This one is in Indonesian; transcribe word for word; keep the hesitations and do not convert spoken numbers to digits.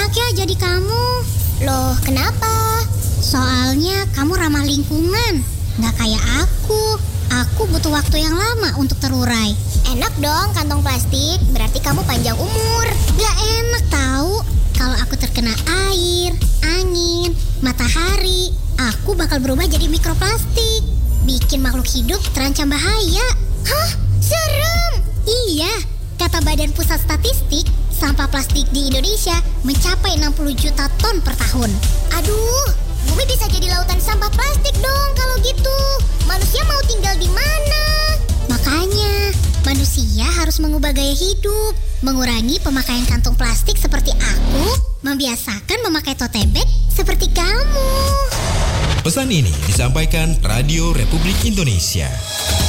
enak ya jadi kamu. Loh, kenapa? Soalnya kamu ramah lingkungan. Nggak kayak aku. Aku butuh waktu yang lama untuk terurai. Enak dong kantong plastik, berarti kamu panjang umur. Nggak enak tahu. Kalau aku terkena air, angin, matahari, aku bakal berubah jadi mikroplastik. Bikin makhluk hidup terancam bahaya. Hah? Serem! Iya, kata Badan Pusat Statistik, sampah plastik di Indonesia mencapai enam puluh juta ton per tahun. Aduh, bumi bisa jadi lautan sampah plastik dong kalau gitu. Manusia mau tinggal di mana? Makanya, manusia harus mengubah gaya hidup, mengurangi pemakaian kantong plastik seperti aku, membiasakan memakai tote bag seperti kamu. Pesan ini disampaikan Radio Republik Indonesia.